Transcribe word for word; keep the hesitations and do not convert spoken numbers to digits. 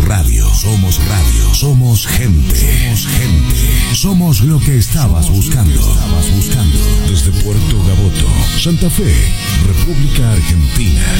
radio, somos radio, somos gente, somos gente, somos lo que estabas buscando. Estabas buscando. Desde Puerto Gaboto, Santa Fe, República Argentina,